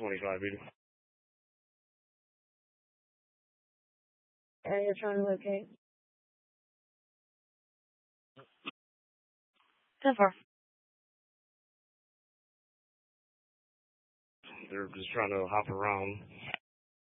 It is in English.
25 meters. Area trying to locate. So far. They're just trying to hop around.